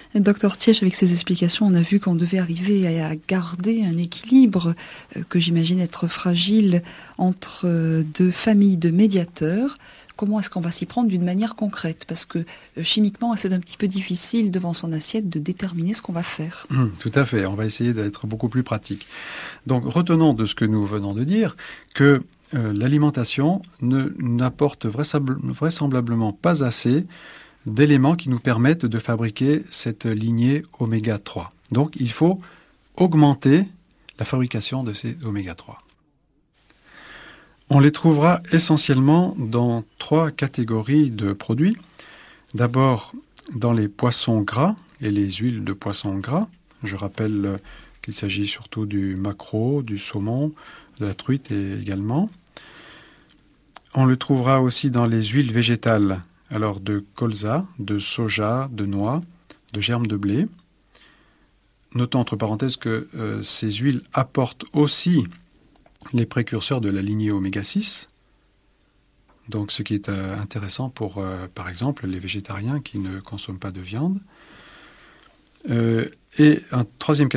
Docteur Tièche, avec ces explications, on a vu qu'on devait arriver à garder un équilibre que j'imagine être fragile entre deux familles de médiateurs. Comment est-ce qu'on va s'y prendre d'une manière concrète? Parce que chimiquement, c'est un petit peu difficile devant son assiette de déterminer ce qu'on va faire. Tout à fait, on va essayer d'être beaucoup plus pratique. Donc retenons de ce que nous venons de dire que l'alimentation n'apporte vraisemblablement pas assez d'éléments qui nous permettent de fabriquer cette lignée oméga 3. Donc il faut augmenter la fabrication de ces oméga 3. On les trouvera essentiellement dans 3 catégories de produits. D'abord, dans les poissons gras et les huiles de poisson gras. Je rappelle qu'il s'agit surtout du maquereau, du saumon, de la truite également. On le trouvera aussi dans les huiles végétales, alors de colza, de soja, de noix, de germes de blé. Notons entre parenthèses que ces huiles apportent aussi les précurseurs de la lignée oméga 6, donc ce qui est intéressant pour, par exemple, les végétariens qui ne consomment pas de viande. Et un troisième